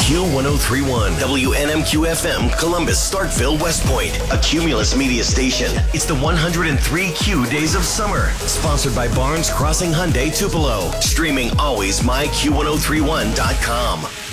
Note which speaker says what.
Speaker 1: Q1031, WNMQ FM, Columbus, Starkville, West Point, a Cumulus media station. It's the 103 Q Days of Summer, sponsored by Barnes Crossing Hyundai Tupelo. Streaming always myQ1031.com.